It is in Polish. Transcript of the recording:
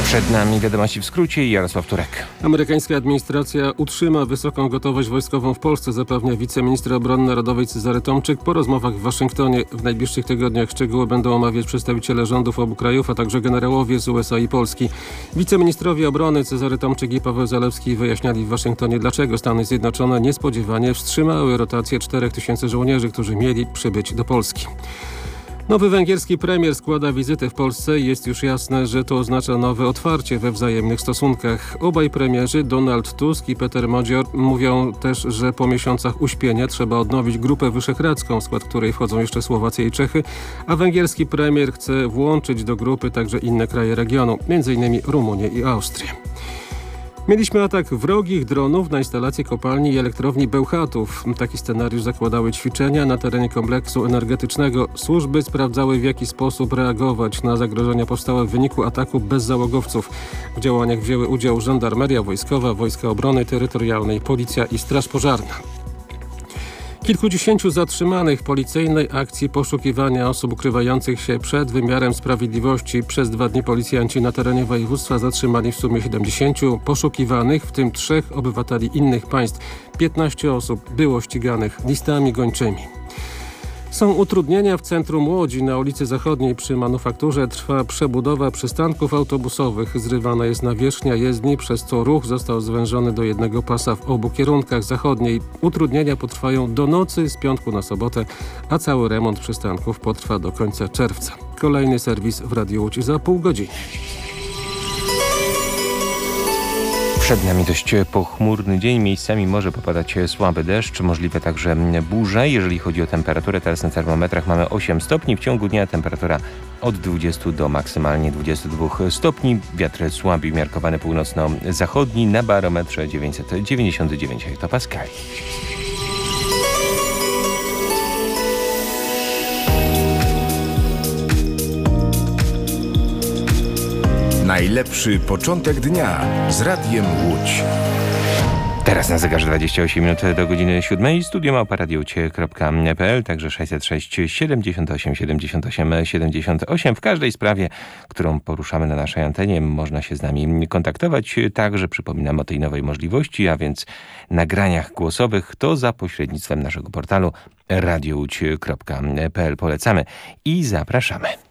Przed nami wiadomości w skrócie i Jarosław Turek. Amerykańska administracja utrzyma wysoką gotowość wojskową w Polsce, zapewnia wiceminister obrony narodowej Cezary Tomczyk. Po rozmowach w Waszyngtonie w najbliższych tygodniach szczegóły będą omawiać przedstawiciele rządów obu krajów, a także generałowie z USA i Polski. Wiceministrowie obrony Cezary Tomczyk i Paweł Zalewski wyjaśniali w Waszyngtonie, dlaczego Stany Zjednoczone niespodziewanie wstrzymały rotację 4000 żołnierzy, którzy mieli przybyć do Polski. Nowy węgierski premier składa wizytę w Polsce i jest już jasne, że to oznacza nowe otwarcie we wzajemnych stosunkach. Obaj premierzy, Donald Tusk i Peter Modzior, mówią też, że po miesiącach uśpienia trzeba odnowić Grupę Wyszehradzką, w skład której wchodzą jeszcze Słowacja i Czechy, a węgierski premier chce włączyć do grupy także inne kraje regionu, m.in. Rumunię i Austrię. Mieliśmy atak wrogich dronów na instalację kopalni i elektrowni Bełchatów. Taki scenariusz zakładały ćwiczenia na terenie kompleksu energetycznego. Służby sprawdzały, w jaki sposób reagować na zagrożenia powstałe w wyniku ataku bezzałogowców. W działaniach wzięły udział Żandarmeria Wojskowa, Wojska Obrony Terytorialnej, Policja i Straż Pożarna. Kilkudziesięciu zatrzymanych w policyjnej akcji poszukiwania osób ukrywających się przed wymiarem sprawiedliwości. Przez 2 dni policjanci na terenie województwa zatrzymali w sumie 70 poszukiwanych, w tym 3 obywateli innych państw. 15 osób było ściganych listami gończymi. Są utrudnienia w centrum Łodzi. Na ulicy Zachodniej przy Manufakturze trwa przebudowa przystanków autobusowych. Zrywana jest nawierzchnia jezdni, przez co ruch został zwężony do jednego pasa w obu kierunkach zachodniej. Utrudnienia potrwają do nocy z piątku na sobotę, a cały remont przystanków potrwa do końca czerwca. Kolejny serwis w Radiu Łódź za pół godziny. Przed nami dość pochmurny dzień, miejscami może popadać słaby deszcz, możliwe także burze. Jeżeli chodzi o temperaturę, teraz na termometrach mamy 8 stopni, w ciągu dnia temperatura od 20 do maksymalnie 22 stopni. Wiatr słaby, umiarkowany północno-zachodni, na barometrze 999 hektopaskali. Najlepszy początek dnia z Radiem Łódź. Teraz na zegarze 28 minut do godziny 7. studiomałpa.radioucie.pl, także 606 78 78 78. W każdej sprawie, którą poruszamy na naszej antenie, można się z nami kontaktować. Także przypominam o tej nowej możliwości, a więc nagraniach głosowych, to za pośrednictwem naszego portalu radioucie.pl. Polecamy i zapraszamy.